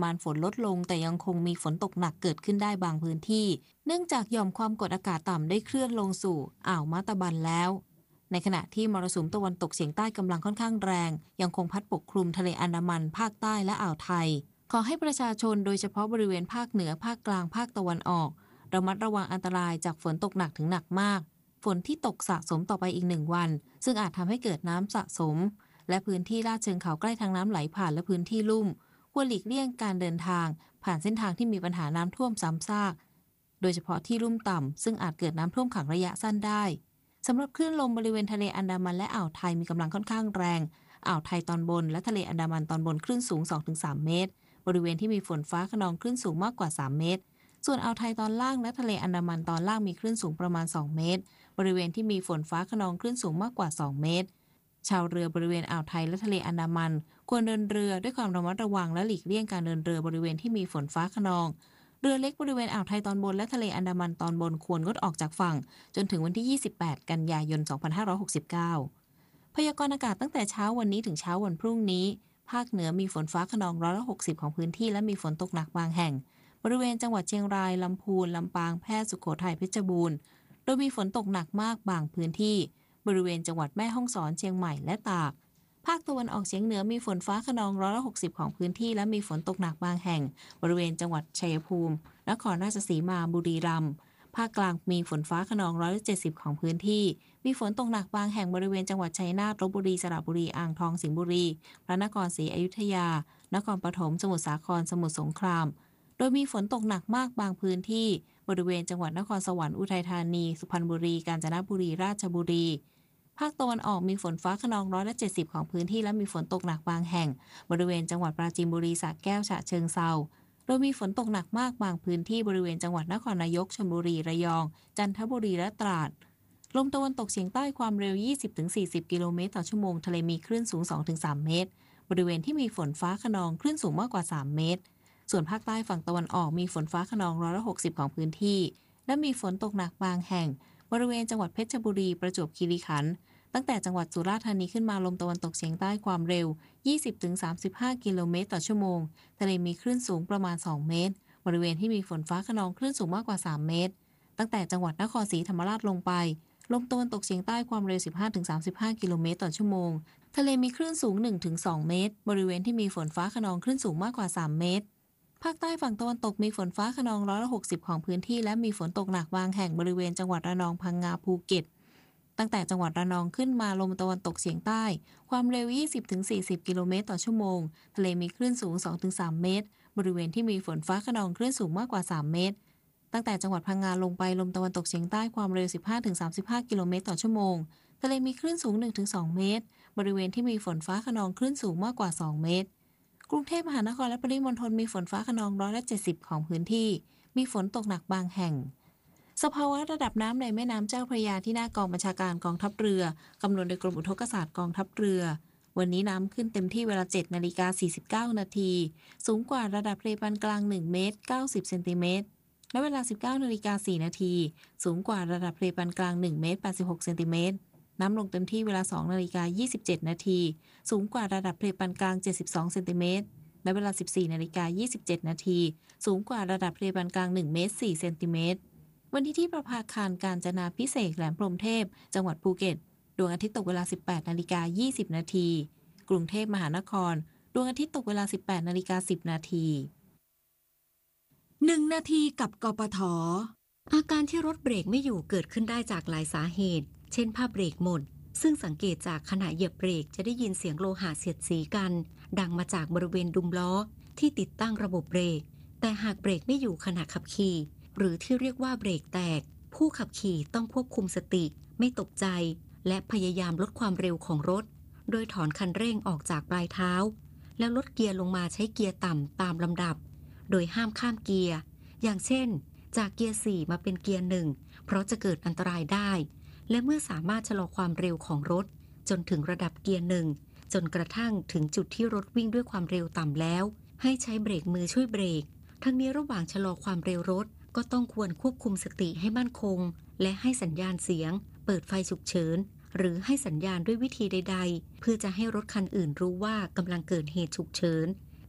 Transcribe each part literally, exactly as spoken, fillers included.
มาณฝนลดลงแต่ยังคงมีฝนตกหนักเกิดขึ้นได้บางพื้นที่เนื่องจากหย่อมความกดอากาศต่ำได้เคลื่อนลงสู่อ่าวมาตาบันแล้วในขณะที่มรสุมตะวันตกเฉียงใต้กำลังค่อนข้างแรงยังคงพัดปกคลุมทะเลอันดามันภาคใต้และอ่าวไทยขอให้ประชาชนโดยเฉพาะบริเวณภาคเหนือภาคกลางภาคตะวันออกระมัดระวังอันตรายจากฝนตกหนักถึงหนักมากฝนที่ตกสะสมต่อไปอีกหนึ่งวันซึ่งอาจทำให้เกิดน้ำสะสมและพื้นที่ลาดเชิงเขาใกล้ทางน้ำไหลผ่านและพื้นที่ลุ่มควรหลีกเลี่ยงการเดินทางผ่านเส้นทางที่มีปัญหาน้ำท่วมซ้ำซากโดยเฉพาะที่ลุ่มต่ำซึ่งอาจเกิดน้ำท่วมขังระยะสั้นได้สำหรับคลื่นลมบริเวณทะเลอันดามันและอ่าวไทยมีกำลังค่อนข้างแรงอ่าวไทยตอนบนและทะเลอันดามันตอนบนคลื่นสูง สองถึงสาม เมตรบริเวณที่มีฝนฟ้าคะนองคลื่นสูงมากกว่าสามเมตรส่วนอ่าวไทยตอนล่างและทะเลอันดามันตอนล่างมีคลื่นสูงประมาณสองเมตรบริเวณที่มีฝนฟ้าคะนองคลื่นสูงมากกว่าสองเมตรชาวเรือบริเวณอ่าวไทยและทะเลอันดามันควรเดินเรือด้วยความระมัดระวังและหลีกเลี่ยงการเดินเรือบริเวณที่มีฝนฟ้าคะนองเรือเล็กบริเวณอ่าวไทยตอนบนและทะเลอันดามันตอนบนควรงดออกจากฝั่งจนถึงวันที่ยี่สิบแปดกันยายนสองพันห้าร้อยหกสิบเก้าพยากรณ์อากาศตั้งแต่เช้าวันนี้ถึงเช้าวันพรุ่งนี้ภาคเหนือมีฝนฟ้าคะนองร้อยละหกสิบของพื้นที่และมีฝนตกหนักบางแห่งบริเวณจังหวัดเชียงรายลำพูนลำปางแพร่สุโขทัยเพชรบูรณ์โดยมีฝนตกหนักมากบางพื้นที่บริเวณจังหวัดแม่ฮ่องสอนเชียงใหม่และตากภาคตะวันออกเฉียงเหนือมีฝนฟ้าคะนองร้อยละหกสิบของพื้นที่และมีฝนตกหนักบางแห่งบริเวณจังหวัดชัยภูมินครราชสีมาบุรีรัมย์ภาคกลางมีฝนฟ้าคะนองร้อยละเจ็ดสิบของพื้นที่มีฝนตกหนักบางแห่งบริเวณจังหวัดชัยนาทลพบุรีสระบุรีอ่างทองสิงห์บุรีพระนครศรีอยุธยานครปฐมสมุทรสาครสมุทรสงครามโดยมีฝนตกหนักมากบางพื้นที่บริเวณจังหวัดนครสวรรค์อุทัยธานีสุพรรณบุรีกาญจนบุรีราชบุรีภาคตะวันออกมีฝนฟ้าคะนองร้อยละเจ็ดสิบของพื้นที่และมีฝนตกหนักบางแห่งบริเวณจังหวัดปราจีนบุรีสระแก้วฉะเชิงเทราโดยมีฝนตกหนักมากบางพื้นที่บริเวณจังหวัดนครนายกชลบุรีระยองจันทบุรีและตราดลมตะวันตกเฉียงใต้ความเร็ว ยี่สิบถึงสี่สิบ กิโลเมตรต่อชั่วโมงทะเลมีคลื่นสูง สองถึงสาม เมตรบริเวณที่มีฝนฟ้าคะนองคลื่นสูงมากกว่าสามเมตรส่วนภาคใต้ฝั่งตะวันออกมีฝนฟ้าคะนองร้อยละหกสิบของพื้นที่และมีฝนตกหนักบางแห่งบริเวณจังหวัดเพชรบุรีประจวบคีรีขันธ์ตั้งแต่จังหวัดสุราษฎร์ธานีขึ้นมาลมตะวันตกเฉียงใต้ความเร็ว ยี่สิบถึงสามสิบห้า กิโลเมตรต่อชั่วโมงทะเลมีคลื่นสูงประมาณสองเมตรบริเวณที่มีฝนฟ้าคะนองคลื่นสูงมากกว่าสามเมตรตั้งแต่จังหวัดนครศรีธรรมราชลงไปลมตะวันตกเฉียงใต้ความเร็ว สิบห้าถึงสามสิบห้า กิโลเมตรต่อชั่วโมงทะเลมีคลื่นสูง หนึ่งถึงสอง เมตรบริเวณที่มีฝนฟ้าคะนองคลื่นสูงมากกว่าสามเมตรภาคใต้ฝั่งตะวันตกมีฝนฟ้าคะนองร้อยละหกสิบของพื้นที่และมีฝนตกหนักบางแห่งบริเวณจังหวัดระนองพังงาภูเก็ตตั้งแต่จังหวัดระนองขึ้นมาลมตะวันตกเฉียงใต้ความเร็ว ยี่สิบถึงสี่สิบ กิโลเมตรต่อชั่วโมงทะเลมีคลื่นสูง สองถึงสาม เมตรบริเวณที่มีฝนฟ้าคะนองคลื่นสูงมากกว่าสามเมตรตั้งแต่จังหวัดพังงาลงไปลมตะวันตกเฉียงใต้ความเร็ว สิบห้าถึงสามสิบห้า กิโลเมตรต่อชั่วโมงทะเลมีคลื่นสูง หนึ่งถึงสอง เมตรบริเวณที่มีฝนฟ้าคะนองคลื่นสูงมากกว่าสองเมตรกรุงเทพมหานครและปริมณฑลมีฝนฟ้าคะนองร้อยละเจ็ดสิบของพื้นที่มีฝนตกหนักบางแห่งสภาวะระดับน้ำในแม่น้ำเจ้าพระยาที่หน้ากองบัญชาการกองทัพเรือกำหนดโดยกรมอุทกศาสตร์กองทัพเรือวันนี้น้ำขึ้นเต็มที่เวลา เจ็ดนาฬิกาสี่สิบเก้า นาทีสูงกว่าระดับทะเลปานกลางหนึ่งเมตรเก้าสิบเซนติเมตรและเวลา สิบเก้านาฬิกาสี่นาทีสูงกว่าระดับทะเลปานกลางหนึ่งเมตรแปดสิบหกเซนติเมตรน้ำลงเต็มที่เวลา สองนาฬิกายี่สิบเจ็ด นาทีสูงกว่าระดับทะเลปานกลางเจ็ดสิบสองเซนติเมตรและเวลา สิบสี่นาฬิกายี่สิบเจ็ด นาทีสูงกว่าระดับทะเลปานกลางหนึ่งเมตรสี่เซนติเมตรวันที่ที่ประภาคารกาญจนาภิเษกแหลมพรหมเทพจังหวัดภูเก็ตดวงอาทิตย์ตกเวลา สิบแปดนาฬิกายี่สิบ นาทีกรุงเทพมหานครดวงอาทิตย์ตกเวลา สิบแปดนาฬิกาสิบ นาทีหนึ่งนาทีกับกปท.อาการที่รถเบรกไม่อยู่เกิดขึ้นได้จากหลายสาเหตุเช่นผ้าเบรกหมดซึ่งสังเกตจากขณะเหยียบเบรกจะได้ยินเสียงโลหะเสียดสีกันดังมาจากบริเวณดุมล้อที่ติดตั้งระบบเบรกแต่หากเบรกไม่อยู่ขณะขับขี่หรือที่เรียกว่าเบรกแตกผู้ขับขี่ต้องควบคุมสติไม่ตกใจและพยายามลดความเร็วของรถโดยถอนคันเร่งออกจากปลายเท้าแล้วลดเกียร์ลงมาใช้เกียร์ต่ำตามลำดับโดยห้ามข้ามเกียร์อย่างเช่นจากเกียร์สี่มาเป็นเกียร์หนึ่งเพราะจะเกิดอันตรายได้และเมื่อสามารถชะลอความเร็วของรถจนถึงระดับเกียร์หนึ่งจนกระทั่งถึงจุดที่รถวิ่งด้วยความเร็วต่ำแล้วให้ใช้เบรกมือช่วยเบรกทั้งนี้ระหว่างชะลอความเร็วรถก็ต้องควรควบคุมสติให้มั่นคงและให้สัญญาณเสียงเปิดไฟฉุกเฉินหรือให้สัญญาณด้วยวิธีใดๆเพื่อจะให้รถคันอื่นรู้ว่ากำลังเกิดเหตุฉุกเฉิน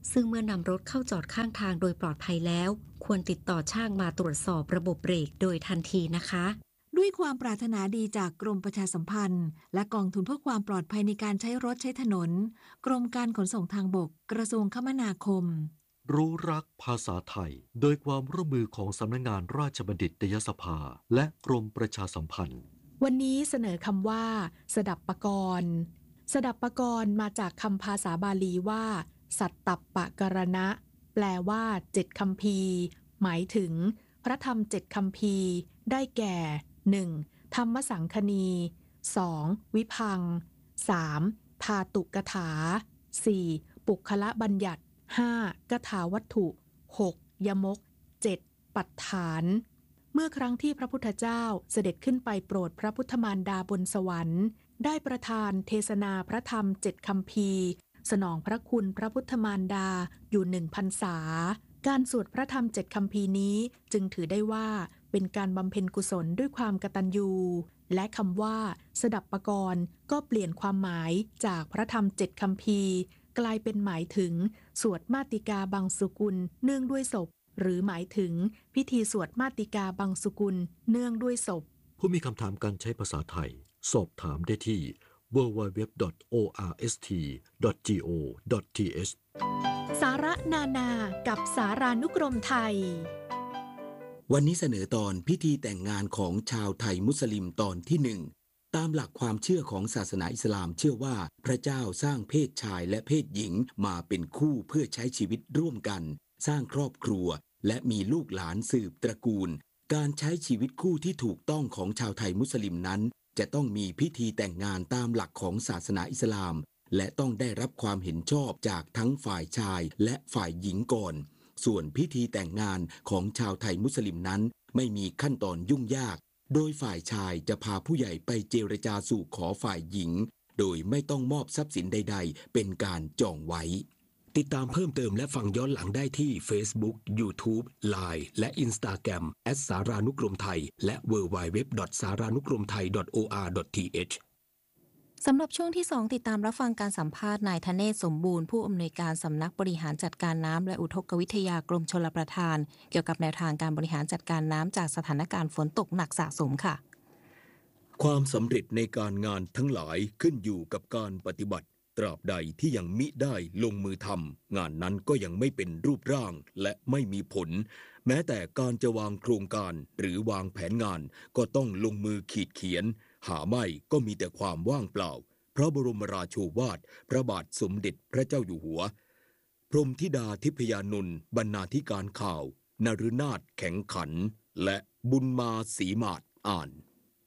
ซึ่งเมื่อนำรถเข้าจอดข้างทางโดยปลอดภัยแล้วควรติดต่อช่างมาตรวจสอบระบบเบรกโดยทันทีนะคะด้วยความปรารถนาดีจากกรมประชาสัมพันธ์และกองทุนเพื่อความปลอดภัยในการใช้รถใช้ถนนกรมการขนส่งทางบกกระทรวงคมนาคมรู้รักภาษาไทยโดยความร่วมมือของสำนักงานราชบัณฑิตยสภาและกรมประชาสัมพันธ์วันนี้เสนอคำว่า สดับปกรณ์สดับปกรณ์มาจากคำภาษาบาลีว่า สัตตัปปะกรณะ แปลว่าเจ็ดคัมภีร์หมายถึงพระธรรมเจ็ดคัมภีร์ได้แก่ หนึ่ง. ธรรมสังคณี สอง. วิพังค์ สาม. ธาตุกถา สี่. ปุคละบัญญัติ ห้า. กถาวัตถุ หก. ยมก เจ็ด. ปัฏฐานเมื่อครั้งที่พระพุทธเจ้าเสด็จขึ้นไปโปรดพระพุทธมารดาบนสวรรค์ได้ประทานเทศนาพระธรรมเจ็ดคัมภีร์สนองพระคุณพระพุทธมารดาอยู่หนึ่งพรรษาการสวดพระธรรมเจ็ดคัมภีร์นี้จึงถือได้ว่าเป็นการบำเพ็ญกุศลด้วยความกตัญญูและคำว่าสดับปกรณ์ก็เปลี่ยนความหมายจากพระธรรมเจ็ดคัมภีร์กลายเป็นหมายถึงสวดมาติกาบังสุกุลเนื่องด้วยศพหรือหมายถึงพิธีสวดมาติกาบังสุกุลเนื่องด้วยศพผู้มีคำถามการใช้ภาษาไทยสอบถามได้ที่ ดับเบิลยู ดับเบิลยู ดับเบิลยู ดอท โอ อาร์ เอส ที ดอท จี โอ ดอท ที เอชสาระนานากับสารานุกรมไทยวันนี้เสนอตอนพิธีแต่งงานของชาวไทยมุสลิมตอนที่หนึ่งตามหลักความเชื่อของศาสนาอิสลามเชื่อว่าพระเจ้าสร้างเพศชายและเพศหญิงมาเป็นคู่เพื่อใช้ชีวิตร่วมกันสร้างครอบครัวและมีลูกหลานสืบตระกูลการใช้ชีวิตคู่ที่ถูกต้องของชาวไทยมุสลิมนั้นจะต้องมีพิธีแต่งงานตามหลักของศาสนาอิสลามและต้องได้รับความเห็นชอบจากทั้งฝ่ายชายและฝ่ายหญิงก่อนส่วนพิธีแต่งงานของชาวไทยมุสลิมนั้นไม่มีขั้นตอนยุ่งยากโดยฝ่ายชายจะพาผู้ใหญ่ไปเจรจาสู่ขอฝ่ายหญิงโดยไม่ต้องมอบทรัพย์สินใดๆเป็นการจองไว้ติดตามเพิ่มเติมและฟังย้อนหลังได้ที่ Facebook, YouTube, ไลน์ และ Instagram แอท สารานุกรมไทยและ ดับเบิลยู ดับเบิลยู ดับเบิลยู ดอท สารานุกรมไทย ดอท โอ อาร์ ดอท ที เอชสำหรับช่วงที่สองติดตามรับฟังการสัมภาษณ์นายธเนศสมบูรณ์ผู้อำนวยการสำนักบริหารจัดการน้ำและอุทกวิทยากรมชลประทานเกี่ยวกับแนวทางการบริหารจัดการน้ำจากสถานการณ์ฝนตกหนักสะสมค่ะความสำเร็จในการงานทั้งหลายขึ้นอยู่กับการปฏิบัติตราบใดที่ยังมิได้ลงมือทำงานนั้นก็ยังไม่เป็นรูปร่างและไม่มีผลแม้แต่การจะวางโครงการหรือวางแผนงานก็ต้องลงมือขีดเขียนหาไม่ก็มีแต่ความว่างเปล่าพระบรมราโชวาทพระบาทสมเด็จพระเจ้าอยู่หัวพรหมธิดาทิพยานนท์บรรณาธิการข่าวนฤนาถแข็งขันและบุญมาศรีมาศอ่าน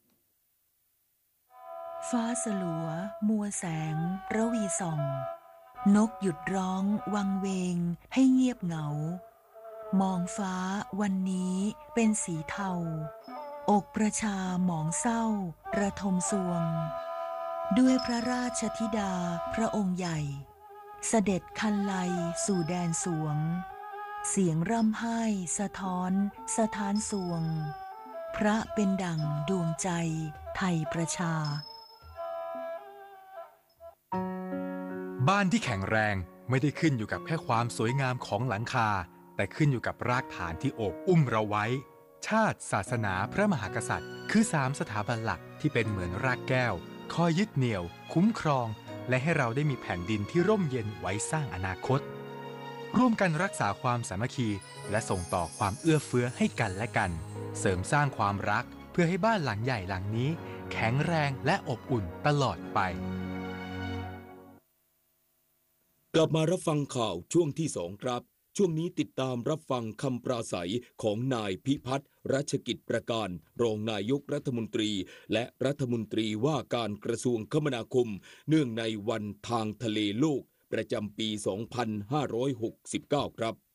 ฟ้าสลัวมัวแสงระวีส่องนกหยุดร้องวังเวงให้เงียบเหงามองฟ้าวันนี้เป็นสีเทาอกประชาหมองเศร้าระทมสวงด้วยพระราชธิดาพระองค์ใหญ่เสด็จคันไลสู่แดนสวงเสียงร่ำไห้สะท้อนสะท้านสวงพระเป็นดั่งดวงใจไทยประชาบ้านที่แข็งแรงไม่ได้ขึ้นอยู่กับแค่ความสวยงามของหลังคาแต่ขึ้นอยู่กับรากฐานที่โอบอุ้มเราไว้ชาติศาสนาพระมหากษัตริย์คือสามสถาบันหลักที่เป็นเหมือนรากแก้วคอยยึดเหนี่ยวคุ้มครองและให้เราได้มีแผ่นดินที่ร่มเย็นไว้สร้างอนาคตร่วมกันรักษาความสามัคคีและส่งต่อความเอื้อเฟื้อให้กันและกันเสริมสร้างความรักเพื่อให้บ้านหลังใหญ่หลังนี้แข็งแรงและอบอุ่นตลอดไปกลับมารับฟังข่าวช่วงที่สองครับช่วงนี้ติดตามรับฟังคำปราศัยของนายพิพัฒน์รัชกิจประการรองนายกรัฐมนตรีและรัฐมนตรีว่าการกระทรวงคมนาคมเนื่องในวันทางทะเลโลกประจำปี สองพันห้าร้อยหกสิบเก้า ครับ